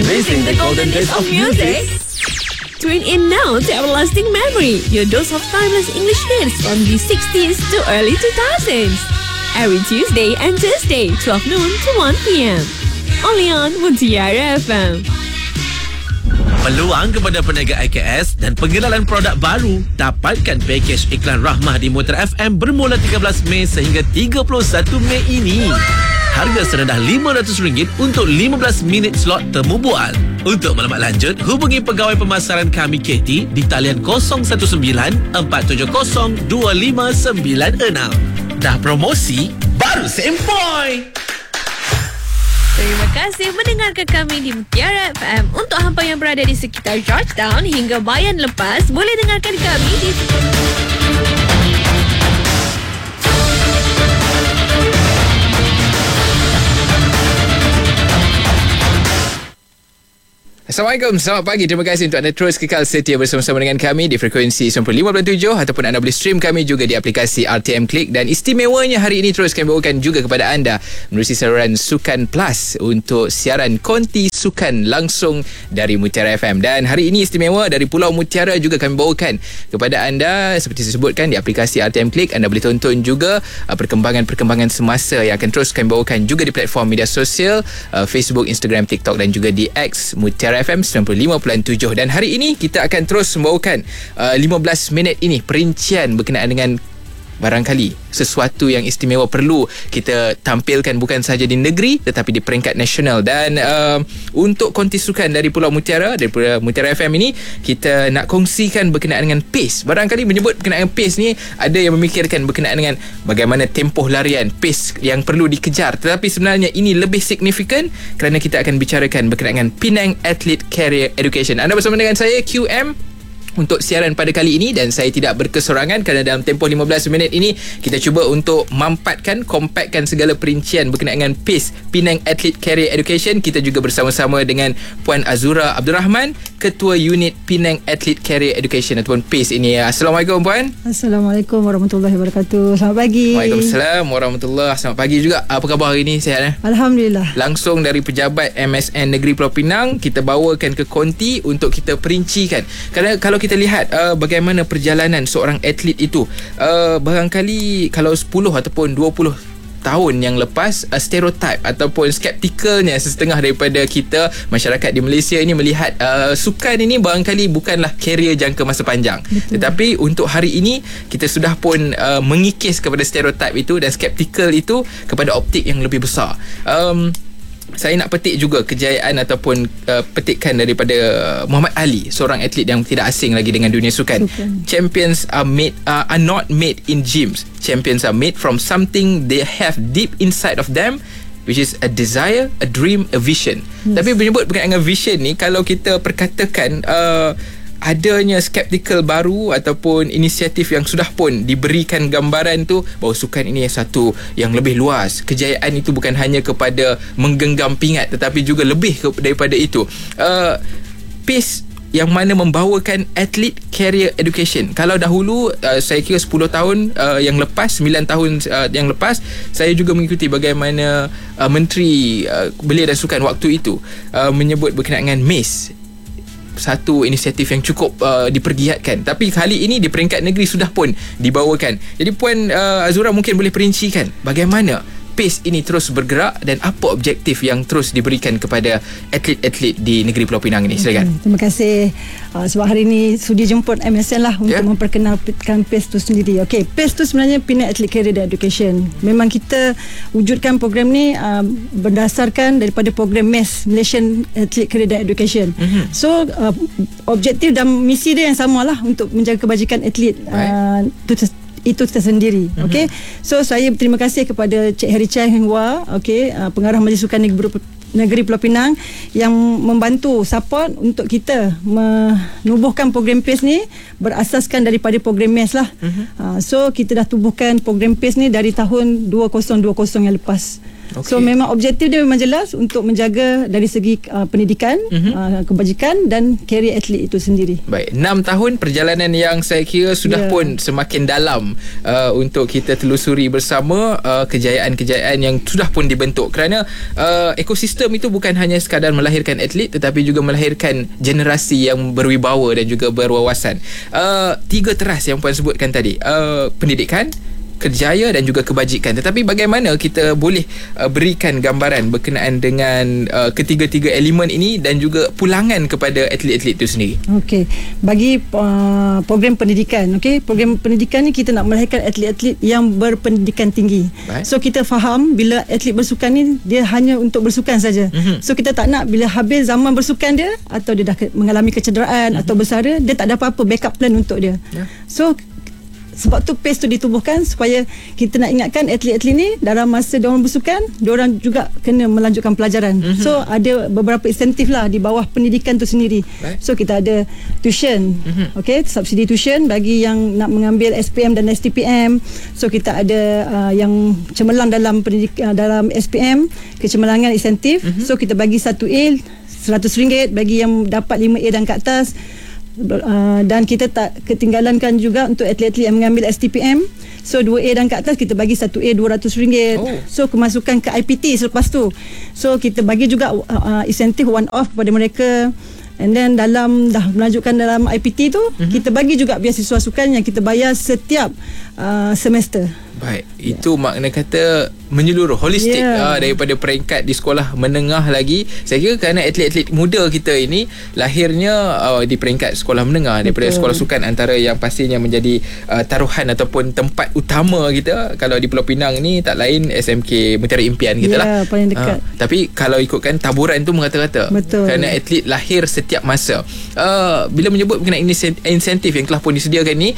Reminiscing the golden days of music. Tune in now to Everlasting Memory, your dose of timeless English hits from the 60s to early 2000s. Every Tuesday and Thursday, 12 noon to 1 p.m. Only on Mutiara FM. Peluang kepada peniaga IKS dan pengenalan produk baru. Dapatkan pakej iklan Rahmah di Mutiara FM bermula 13 Mei sehingga 31 Mei ini. Harga serendah RM500 untuk 15 minit slot temu bual. Untuk maklumat lanjut, hubungi pegawai pemasaran kami Katie di talian 019-470-2596. Dah promosi, baru sempoi! Terima kasih mendengarkan kami di Mutiara FM. Untuk hampa yang berada di sekitar Georgetown hingga Bayan Lepas, boleh dengarkan kami di... Assalamualaikum, selamat pagi. Terima kasih untuk anda terus kekal setia bersama-sama dengan kami di frekuensi 95.7 ataupun anda boleh stream kami juga di aplikasi RTM Click. Dan istimewanya hari ini terus kami bawakan juga kepada anda menerusi saluran Sukan Plus untuk siaran konti sukan langsung dari Mutiara FM. Dan hari ini istimewa dari Pulau Mutiara juga kami bawakan kepada anda seperti saya sebutkan di aplikasi RTM Click. Anda boleh tonton juga perkembangan-perkembangan semasa yang akan terus kami bawakan juga di platform media sosial Facebook, Instagram, TikTok dan juga di X Mutiara FM 95.7. Dan hari ini kita akan terus membawakan 15 minit ini perincian berkenaan dengan barangkali sesuatu yang istimewa perlu kita tampilkan bukan sahaja di negeri tetapi di peringkat nasional. Dan untuk konti sukan dari Pulau Mutiara, dari Mutiara FM ini, kita nak kongsikan berkenaan dengan pace. Barangkali menyebut berkenaan dengan pace ni, ada yang memikirkan berkenaan dengan bagaimana tempoh larian, pace yang perlu dikejar, tetapi sebenarnya ini lebih signifikan kerana kita akan bicarakan berkenaan dengan Penang Athlete Career Education. Anda bersama dengan saya QM untuk siaran pada kali ini, dan saya tidak berkesorangan kerana dalam tempoh 15 minit ini kita cuba untuk compactkan segala perincian berkenaan dengan PACE, Penang Athlete Career Education. Kita juga bersama-sama dengan Puan Azura Abdul Rahman, Ketua Unit Penang Athlete Career Education ataupun PACE ini. Assalamualaikum Puan. Assalamualaikum warahmatullahi wabarakatuh. Selamat pagi. Waalaikumsalam warahmatullahi. Selamat pagi juga. Apa khabar hari ini? Sihat? Alhamdulillah. Langsung dari pejabat MSN Negeri Pulau Pinang, kita bawakan ke konti untuk kita perincikan. Kerana kalau kita lihat bagaimana perjalanan seorang atlet itu, barangkali kalau 10 ataupun 20 tahun yang lepas, stereotip ataupun skeptikalnya setengah daripada kita masyarakat di Malaysia ini melihat sukan ini barangkali bukanlah karier jangka masa panjang. Betul. Tetapi untuk hari ini kita sudah pun mengikis kepada stereotip itu dan skeptikal itu kepada optik yang lebih besar. Saya nak petik juga kejayaan ataupun petikan daripada Muhammad Ali, seorang atlet yang tidak asing lagi dengan dunia sukan. Champions are not made in gyms. Champions are made from something they have deep inside of them, which is a desire, a dream, a vision. Tapi menyebut berkaitan dengan vision ni, kalau kita perkatakan adanya skeptikal baru ataupun inisiatif yang sudah pun diberikan gambaran tu bahawa sukan ini satu yang lebih luas. Kejayaan itu bukan hanya kepada menggenggam pingat tetapi juga lebih daripada itu. PACE yang mana membawakan Athlete Career Education. Kalau dahulu saya kira 10 tahun yang lepas, 9 tahun yang lepas, saya juga mengikuti bagaimana Menteri Belia dan Sukan waktu itu menyebut berkenaan dengan MACE, satu inisiatif yang cukup dipergiatkan. Tapi kali ini di peringkat negeri sudah pun dibawakan. Jadi Puan Azura mungkin boleh perincikan bagaimana PACE ini terus bergerak dan apa objektif yang terus diberikan kepada atlet-atlet di negeri Pulau Pinang ini. Silakan. Terima kasih sebab hari ini sudi jemput MSN lah untuk memperkenalkan PACE itu sendiri. Okey, PACE itu sebenarnya Penang Athlete Career Education. Memang kita wujudkan program ni berdasarkan daripada program MACE, Malaysian Athlete Career Education. So objektif dan misi dia yang samalah untuk menjaga kebajikan atlet itu tersendiri. Okey. So saya berterima kasih kepada Cik Harry Chai Heng Wah, pengarah Majlis Sukan Negeri Pulau Pinang yang membantu support untuk kita menubuhkan program PACE ni berasaskan daripada program MACE lah. So kita dah tubuhkan program PACE ni dari tahun 2020 yang lepas. So memang objektif dia memang jelas untuk menjaga dari segi pendidikan, kebajikan dan karier atlet itu sendiri. Baik, 6 tahun perjalanan yang saya kira sudah pun semakin dalam untuk kita telusuri bersama kejayaan-kejayaan yang sudah pun dibentuk, kerana ekosistem itu bukan hanya sekadar melahirkan atlet tetapi juga melahirkan generasi yang berwibawa dan juga berwawasan. 3 teras yang Puan sebutkan tadi, pendidikan, kerjaya dan juga kebajikan. Tetapi bagaimana kita boleh berikan gambaran berkenaan dengan ketiga-tiga elemen ini dan juga pulangan kepada atlet-atlet itu sendiri? Okey, bagi program pendidikan, program pendidikan ni kita nak melahirkan atlet-atlet yang berpendidikan tinggi. Baik. So kita faham bila atlet bersukan ni dia hanya untuk bersukan saja. So kita tak nak bila habis zaman bersukan dia atau dia dah mengalami kecederaan atau bersara, dia tak ada apa-apa backup plan untuk dia. So sebab tu PACE tu ditubuhkan supaya kita nak ingatkan atlet-atlet ni dalam masa diorang bersukan, diorang juga kena melanjutkan pelajaran. So ada beberapa insentif lah di bawah pendidikan tu sendiri. So kita ada tuition, subsidi tuition bagi yang nak mengambil SPM dan STPM. So kita ada yang cemerlang dalam dalam SPM, kecemerlangan insentif. So kita bagi 1A RM100 bagi yang dapat 5A dan ke atas. Dan kita tak ketinggalankan juga untuk atlet-atlet yang mengambil STPM. So 2A dan ke atas kita bagi 1A RM200. So kemasukan ke IPT selepas tu. So kita bagi juga insentif one off kepada mereka. And then dalam dah melanjutkan dalam IPT tu, kita bagi juga beasiswa sukan yang kita bayar setiap semester. Baik, itu makna kata menyeluruh, holistik daripada peringkat di sekolah menengah lagi. Saya kira kerana atlet-atlet muda kita ini lahirnya di peringkat sekolah menengah, daripada sekolah sukan antara yang pastinya menjadi taruhan ataupun tempat utama kita. Kalau di Pulau Pinang ni tak lain SMK Mutiara Impian kita lah, paling dekat. Tapi kalau ikutkan taburan tu mengata-kata, kerana atlet lahir setiap masa. Bila menyebut mengenai insentif yang telah pun disediakan ni,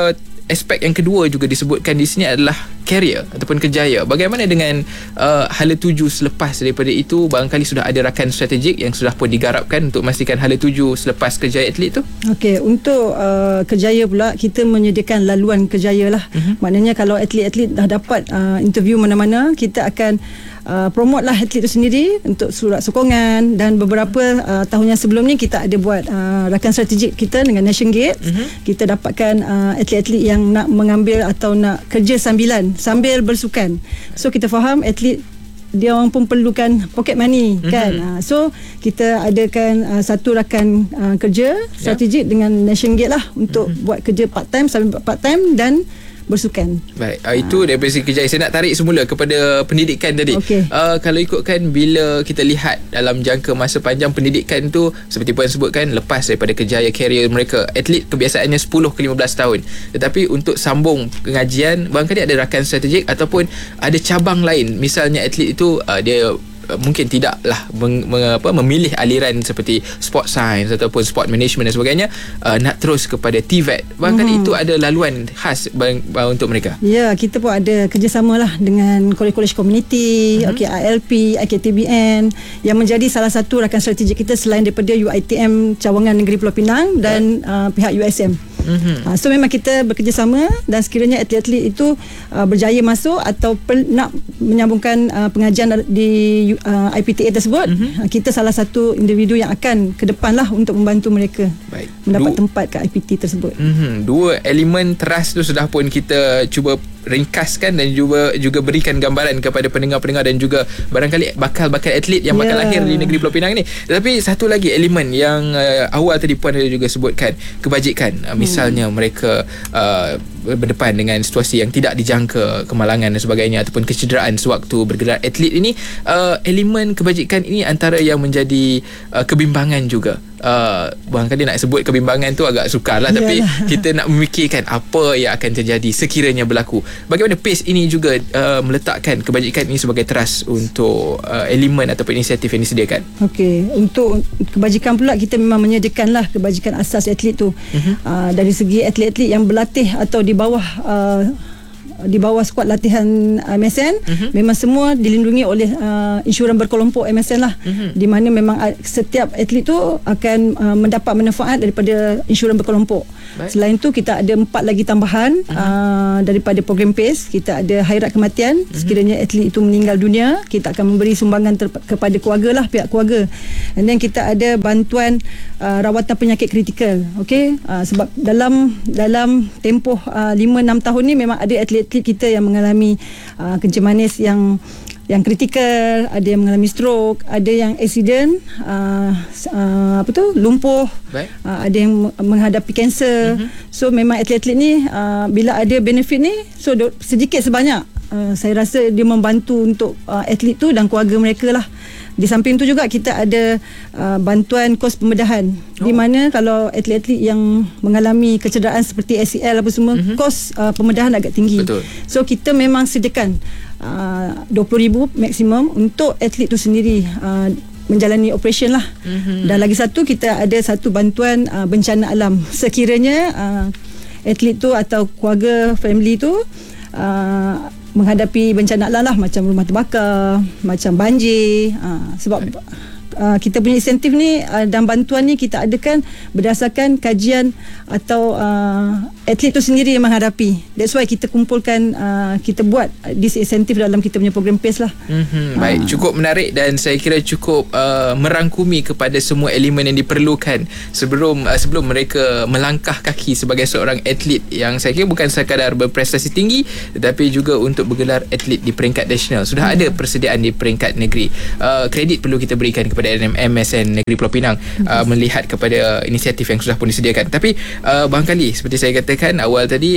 aspek yang kedua juga disebutkan di sini adalah karier ataupun kejaya. Bagaimana dengan hala tuju selepas daripada itu? Barangkali sudah ada rakan strategik yang sudah pun digarapkan untuk memastikan hala tuju selepas kejaya atlet tu? Okey, untuk kejaya pula kita menyediakan laluan kejaya lah. Maknanya kalau atlet-atlet dah dapat interview mana-mana, kita akan promote lah atlet itu sendiri untuk surat sokongan. Dan beberapa tahun yang sebelum ni kita ada buat rakan strategik kita dengan Nation Gate. Kita dapatkan atlet-atlet yang nak mengambil atau nak kerja sambil bersukan. So kita faham atlet dia orang pun perlukan pocket money kan. So kita adakan satu rakan kerja strategik dengan Nation Gate lah untuk buat kerja part time sambil part time dan bersukan. Baik, itu daripada segi kejayaan. Saya nak tarik semula kepada pendidikan tadi. Kalau ikutkan, bila kita lihat dalam jangka masa panjang pendidikan tu, seperti Puan sebutkan, lepas daripada kejaya karier mereka, atlet kebiasaannya 10 ke 15 tahun. Tetapi untuk sambung pengajian, barangkali ada rakan strategik ataupun ada cabang lain. Misalnya atlet itu dia mungkin tidaklah memilih aliran seperti sport science ataupun sport management dan sebagainya, nak terus kepada TVET. Barangkali itu ada laluan khas untuk mereka. Ya, kita pun ada kerjasama lah dengan kolej-kolej komuniti, ILP, IKTBN yang menjadi salah satu rakan strategik kita selain daripada UiTM Cawangan Negeri Pulau Pinang dan pihak USM. So memang kita bekerjasama, dan sekiranya atlet-atlet itu berjaya masuk atau nak menyambungkan pengajian di IPTA tersebut, kita salah satu individu yang akan ke depan lah untuk membantu mereka mendapat tempat ke IPT tersebut. Dua elemen teras tu sudah pun kita cuba ringkaskan dan juga berikan gambaran kepada pendengar-pendengar dan juga barangkali bakal-bakal atlet yang bakal lahir di negeri Pulau Pinang ni. Tetapi satu lagi elemen yang awal tadi Puan ada juga sebutkan, kebajikan. Misalnya mereka berdepan dengan situasi yang tidak dijangka, kemalangan dan sebagainya ataupun kecederaan sewaktu bergerak atlet ini, elemen kebajikan ini antara yang menjadi kebimbangan juga. Barangkali nak sebut kebimbangan tu agak sukar lah, tapi kita nak memikirkan apa yang akan terjadi sekiranya berlaku. Bagaimana PACE ini juga meletakkan kebajikan ini sebagai teras untuk elemen ataupun inisiatif yang disediakan? Okey, untuk kebajikan pula kita memang menyediakanlah kebajikan asas atlet tu. Dari segi atlet-atlet yang berlatih atau di bawah di bawah skuad latihan MSN, memang semua dilindungi oleh insyuran berkelompok MSN lah, di mana memang setiap atlet tu akan mendapat manfaat daripada insyuran berkelompok. Baik. Selain tu kita ada 4 lagi tambahan daripada program PACE. Kita ada khairat kematian, sekiranya atlet itu meninggal dunia, kita akan memberi sumbangan kepada keluarga lah, pihak keluarga. And then kita ada bantuan rawatan penyakit kritikal. Okey, sebab dalam tempoh 5-6 tahun ni memang ada atlet-atlet kita yang mengalami kencing manis yang kritikal, ada yang mengalami stroke, ada yang accident, lumpuh, ada yang menghadapi kanser. So memang atlet-atlet ni bila ada benefit ni, so sedikit sebanyak saya rasa dia membantu untuk atlet tu dan keluarga mereka lah. Di samping tu juga kita ada bantuan kos pembedahan, di mana kalau atlet-atlet yang mengalami kecederaan seperti ACL apa semua, kos pembedahan agak tinggi. Betul. So kita memang sediakan 20,000 maksimum untuk atlet tu sendiri menjalani operation lah. Dan lagi satu, kita ada satu bantuan bencana alam. Sekiranya atlet tu atau keluarga family tu menghadapi bencana alam lah, macam rumah terbakar, macam banjir, sebab kita punya insentif ni dan bantuan ni kita adakan berdasarkan kajian atau atlet tu sendiri yang menghadapi. That's why kita kumpulkan, kita buat this insentif dalam kita punya program PACE lah. Baik, cukup menarik dan saya kira cukup merangkumi kepada semua elemen yang diperlukan sebelum mereka melangkah kaki sebagai seorang atlet yang saya kira bukan sekadar berprestasi tinggi, tetapi juga untuk bergelar atlet di peringkat nasional. Sudah ada persediaan di peringkat negeri. Kredit perlu kita berikan kepada MSN Negeri Pulau Pinang melihat kepada inisiatif yang sudah pun disediakan. Tapi barangkali seperti saya katakan awal tadi,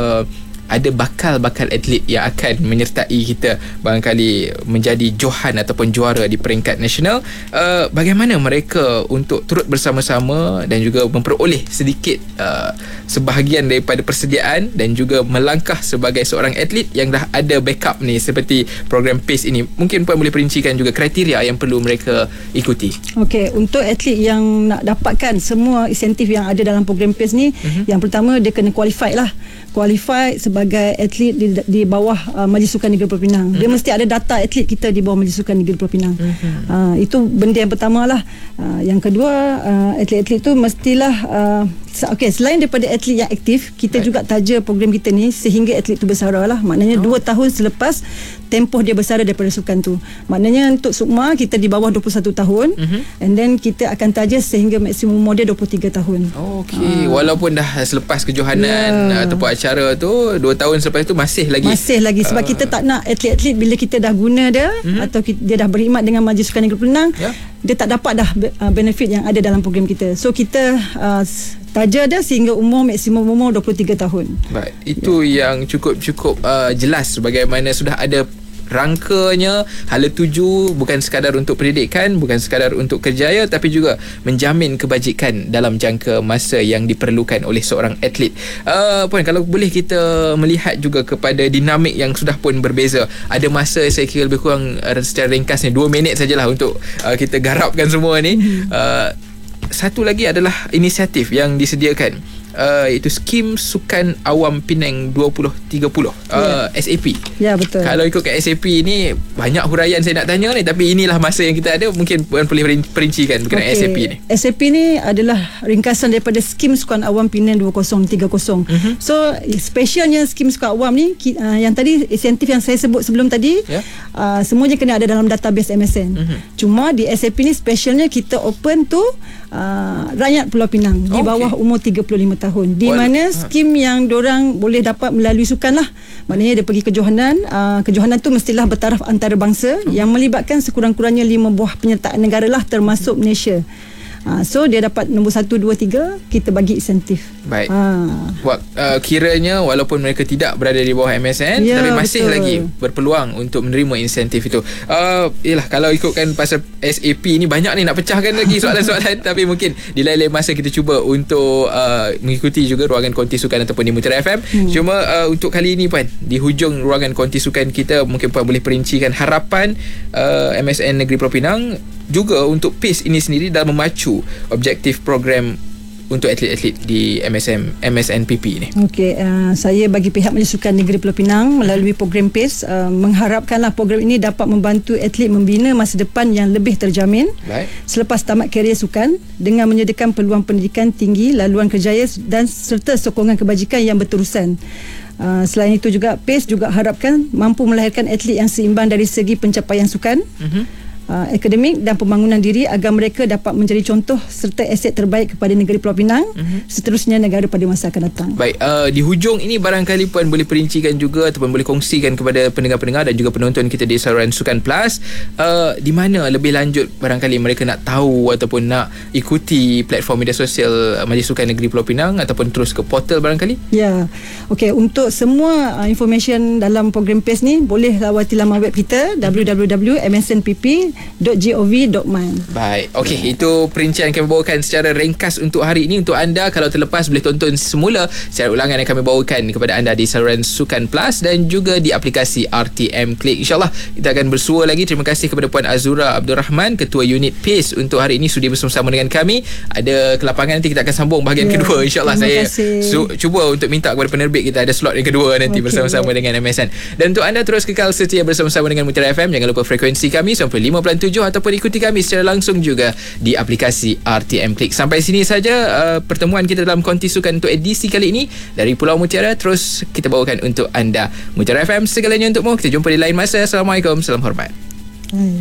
ada bakal-bakal atlet yang akan menyertai kita barangkali menjadi johan ataupun juara di peringkat nasional. Bagaimana mereka untuk turut bersama-sama dan juga memperoleh sedikit sebahagian daripada persediaan dan juga melangkah sebagai seorang atlet yang dah ada backup ni seperti program PACE ini? Mungkin Puan boleh perincikan juga kriteria yang perlu mereka ikuti. Okey, untuk atlet yang nak dapatkan semua insentif yang ada dalam program PACE ni, yang pertama dia kena qualified lah. Qualified sebagai atlet di bawah Majlis Sukan Negeri Pulau Pinang. Dia mesti ada data atlet kita di bawah Majlis Sukan Negeri Pulau Pinang. Itu benda yang pertama lah. Yang kedua, atlet-atlet tu mestilah selain daripada atlet yang aktif, kita juga taja program kita ni sehingga atlet tu bersara lah. Maknanya 2 tahun selepas tempoh dia bersara daripada sukan tu. Maknanya untuk Sukma kita di bawah 21 tahun, and then kita akan taja sehingga maksimum umur dia 23 tahun. Okey, walaupun dah selepas kejohanan ataupun acara tu 2 tahun selepas tu masih lagi sebab kita tak nak atlet-atlet bila kita dah guna dia atau dia dah berkhidmat dengan Majlis Sukan Negeri Penang, dia tak dapat dah benefit yang ada dalam program kita. So kita taja dia sehingga maksimum umur 23 tahun. Baik, itu yang cukup jelas bagaimana sudah ada rangkanya, hala tuju bukan sekadar untuk pendidikan, bukan sekadar untuk kerjaya, tapi juga menjamin kebajikan dalam jangka masa yang diperlukan oleh seorang atlet. Puan, kalau boleh kita melihat juga kepada dinamik yang sudah pun berbeza. Ada masa saya kira lebih kurang secara ringkasnya 2 minit sajalah untuk kita garapkan semua ni. Satu lagi adalah inisiatif yang disediakan, iaitu Skim Sukan Awam Penang 2030, SAP. Ya, betul. Kalau ikutkan SAP ni banyak huraian saya nak tanya ni, tapi inilah masa yang kita ada. Mungkin Puan boleh perincikan berkenaan SAP ni. SAP ni adalah ringkasan daripada Skim Sukan Awam Penang 2030. So specialnya Skim Sukan Awam ni, yang tadi insentif yang saya sebut sebelum tadi, semuanya kena ada dalam database MSN. Cuma di SAP ni specialnya kita open tu rakyat Pulau Pinang di bawah umur 35 tahun, di mana skim yang diorang boleh dapat melalui sukan lah. Maknanya dia pergi kejohanan, kejohanan tu mestilah bertaraf antarabangsa yang melibatkan sekurang-kurangnya 5 buah penyertaan negara lah, termasuk Malaysia. So dia dapat nombor 1, 2, 3, kita bagi insentif. Baik. Kiranya walaupun mereka tidak berada di bawah MSN, tapi masih lagi berpeluang untuk menerima insentif itu. Yalah, kalau ikutkan pasal SAP ni banyak ni nak pecahkan lagi soalan-soalan tapi mungkin di lain-lain masa kita cuba untuk mengikuti juga ruangan konti sukan ataupun di Mutiara FM. Cuma untuk kali ini Puan, di hujung ruangan konti sukan kita, mungkin Puan boleh perincikan harapan MSN Negeri Pulau Pinang juga untuk PACE ini sendiri dalam memacu objektif program untuk atlet-atlet di MSNPP ni? Okey, saya bagi pihak Majlis Sukan Negeri Pulau Pinang melalui program PACE mengharapkanlah program ini dapat membantu atlet membina masa depan yang lebih terjamin selepas tamat karier sukan dengan menyediakan peluang pendidikan tinggi, laluan kerjaya dan serta sokongan kebajikan yang berterusan. Selain itu juga PACE juga harapkan mampu melahirkan atlet yang seimbang dari segi pencapaian sukan, akademik dan pembangunan diri agar mereka dapat menjadi contoh serta aset terbaik kepada negeri Pulau Pinang, seterusnya negara pada masa akan datang. Baik, di hujung ini barangkali Puan boleh perincikan juga ataupun boleh kongsikan kepada pendengar-pendengar dan juga penonton kita di saluran Sukan Plus, di mana lebih lanjut barangkali mereka nak tahu ataupun nak ikuti platform media sosial Majlis Sukan Negeri Pulau Pinang ataupun terus ke portal barangkali? Ya, okey, untuk semua information dalam program PACE ni boleh lawati laman web kita www.msnpp.gov.my. Baik, okey, itu perincian kami bawakan secara ringkas untuk hari ini. Untuk anda kalau terlepas boleh tonton semula secara ulangan yang kami bawakan kepada anda di saluran Sukan Plus dan juga di aplikasi RTM Click. InsyaAllah kita akan bersua lagi. Terima kasih kepada Puan Azura Abdul Rahman, Ketua Unit PACE untuk hari ini sudi bersama-sama dengan kami. Ada kelapangan nanti kita akan sambung bahagian kedua. InsyaAllah saya cuba untuk minta kepada penerbit kita ada slot yang kedua nanti bersama-sama dengan MSN. Dan untuk anda terus kekal setia bersama-sama dengan Mutiara FM. Jangan lupa frekuensi kami 95.7 ataupun ikuti kami secara langsung juga di aplikasi RTM Click. Sampai sini saja pertemuan kita dalam Konti Sukan untuk edisi kali ini dari Pulau Mutiara. Terus kita bawakan untuk anda Mutiara FM, segalanya untukmu. Kita jumpa di lain masa. Assalamualaikum, salam hormat.